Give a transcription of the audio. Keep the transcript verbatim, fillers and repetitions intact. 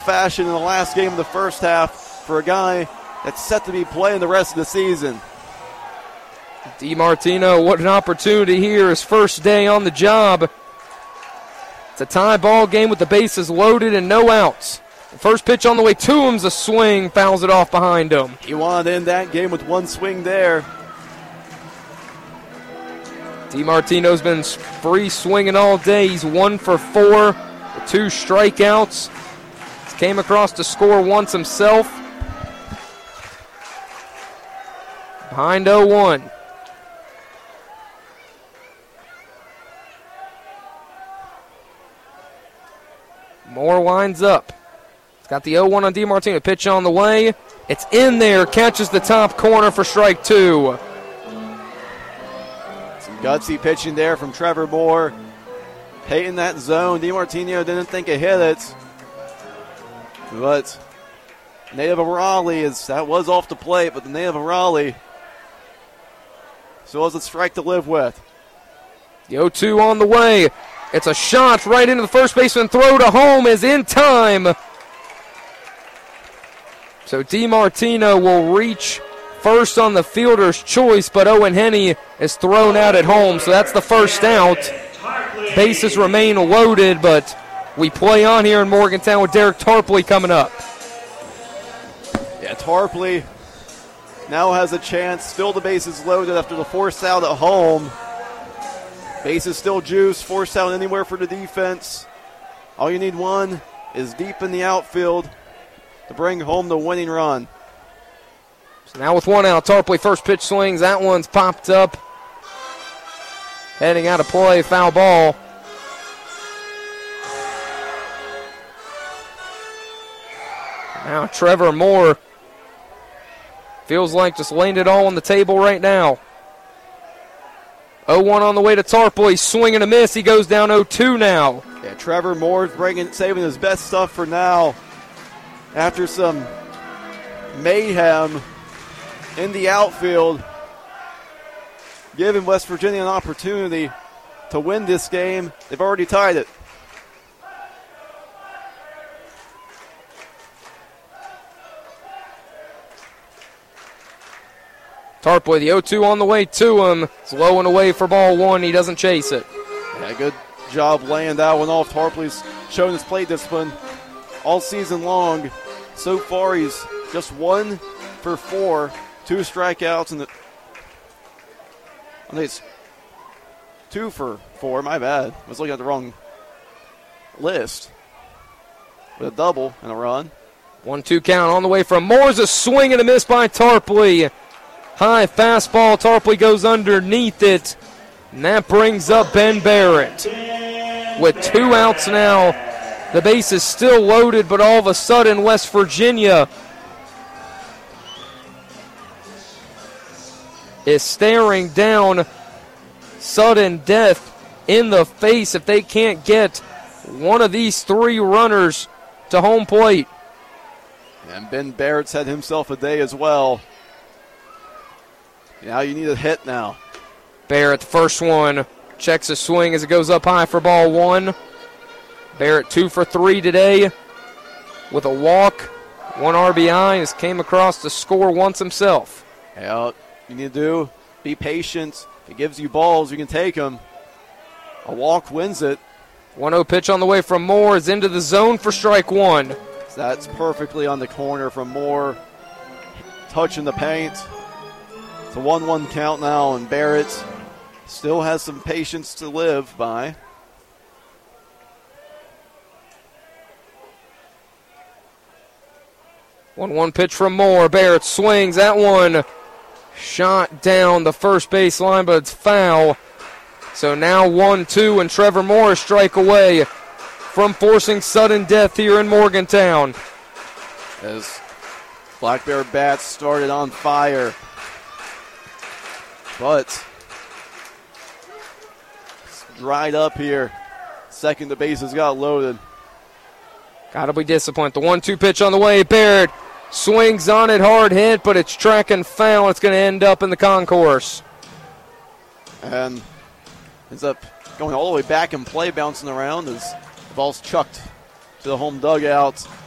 fashion in the last game of the first half for a guy that's set to be playing the rest of the season. DiMartino, what an opportunity here. His first day on the job. It's a tie ball game with the bases loaded and no outs. The first pitch on the way to him's a swing, fouls it off behind him. He wanted to end that game with one swing there. DiMartino's been free swinging all day. He's one for four with two strikeouts. He's came across to score once himself. Behind oh one. Moore winds up. He's got the oh one on DiMartino. Pitch on the way. It's in there. Catches the top corner for strike two. Some gutsy pitching there from Trevor Moore. Hating that zone. DiMartino didn't think it hit it. But native of Raleigh, is that was off the plate, but the native of Raleigh still has a strike to live with. The oh two on the way. It's a shot right into the first baseman. Throw to home is in time. So DiMartino will reach first on the fielder's choice, but Owen Henney is thrown out at home, so that's the first out. Bases remain loaded, but we play on here in Morgantown with Derek Tarpley coming up. Yeah, Tarpley now has a chance. Still the bases loaded after the force out at home. Bases still juice, force out anywhere for the defense. All you need one is deep in the outfield to bring home the winning run. So now with one out, Tarpley first pitch swings. That one's popped up. Heading out of play, foul ball. Now Trevor Moore feels like just laying it all on the table right now. oh one on the way to Tarpley, swing and a miss. He goes down oh two now. Yeah, Trevor Moore's bringing, saving his best stuff for now. After some mayhem in the outfield, giving West Virginia an opportunity to win this game. They've already tied it. Tarpley, the oh two on the way to him. It's low and away for ball one. He doesn't chase it. Yeah, good job laying that one off. Tarpley's shown his plate discipline all season long. So far, he's just one for four. Two strikeouts, and the I think it's two for four. My bad. I was looking at the wrong list. With a double and a run. one two count on the way from Moore's a swing and a miss by Tarpley. High fastball. Tarpley goes underneath it. And that brings up Ben Barrett. With two outs now, the base is still loaded, but all of a sudden West Virginia is staring down sudden death in the face if they can't get one of these three runners to home plate. And Ben Barrett's had himself a day as well. Now you need a hit now. Barrett, the first one, checks a swing as it goes up high for ball one. Barrett two for three today with a walk, one R B I, has came across to score once himself. Yeah, all you need to do, be patient. If it gives you balls, you can take them. A walk wins it. one oh pitch on the way from Moore is into the zone for strike one. So that's perfectly on the corner from Moore, touching the paint. It's a one one count now, and Barrett still has some patience to live by. one one pitch from Moore. Barrett swings. That one shot down the first base line, but it's foul. So now one two, and Trevor Moore strike away from forcing sudden death here in Morgantown. As Black Bear bats started on fire. But it's dried up here. Second, the bases got loaded. Got to be disciplined. The one two pitch on the way. Barrett swings on it, hard hit, but it's tracking foul. It's going to end up in the concourse. And ends up going all the way back in play, bouncing around as the ball's chucked to the home dugout.